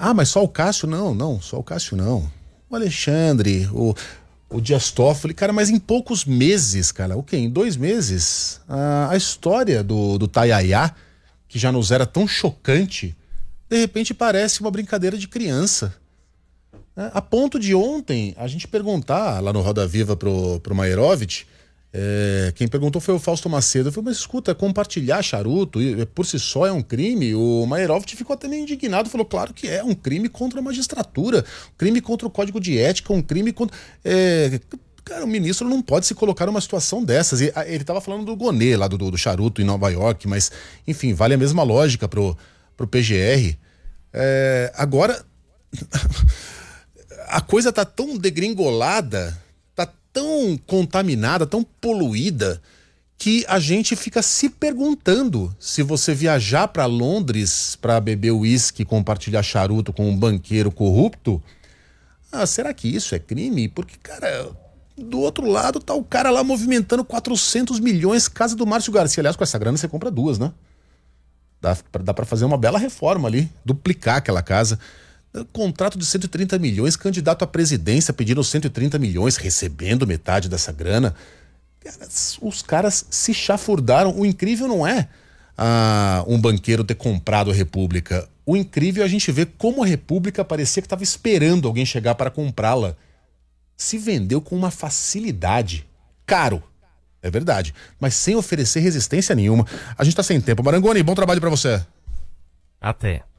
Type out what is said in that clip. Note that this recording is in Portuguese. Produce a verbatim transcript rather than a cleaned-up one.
Ah, mas só o Cássio? Não, não, só o Cássio não. O Alexandre, o, o Dias Toffoli, cara, mas em poucos meses, cara, o quê? Em dois meses, a, a história do, do Tayaya, que já nos era tão chocante, de repente parece uma brincadeira de criança. É, a ponto de ontem a gente perguntar lá no Roda Viva pro, pro Mairovich, é, quem perguntou foi o Fausto Macedo. Eu falei, mas escuta, compartilhar charuto por si só é um crime? O Mairovich ficou até meio indignado, falou, claro que é um crime contra a magistratura, um crime contra o código de ética, um crime contra... É, cara, o ministro não pode se colocar numa situação dessas. E, ele estava falando do Gonê, lá do, do charuto em Nova York, mas, enfim, vale a mesma lógica pro, pro P G R. É, agora... a coisa tá tão degringolada, tá tão contaminada, tão poluída, que a gente fica se perguntando se você viajar para Londres para beber uísque e compartilhar charuto com um banqueiro corrupto, ah, será que isso é crime? Porque, cara, do outro lado tá o cara lá movimentando quatrocentos milhões, casa do Márcio Garcia. Aliás, com essa grana você compra duas, né? Dá, dá para fazer uma bela reforma ali, duplicar aquela casa. Contrato de cento e trinta milhões, candidato à presidência pedindo cento e trinta milhões, recebendo metade dessa grana. Cara, os caras se chafurdaram. O incrível não é ah, um banqueiro ter comprado a República. O incrível é a gente ver como a República parecia que estava esperando alguém chegar para comprá-la. Se vendeu com uma facilidade. Caro, é verdade, mas sem oferecer resistência nenhuma. A gente tá sem tempo. Marangoni, bom trabalho para você. Até.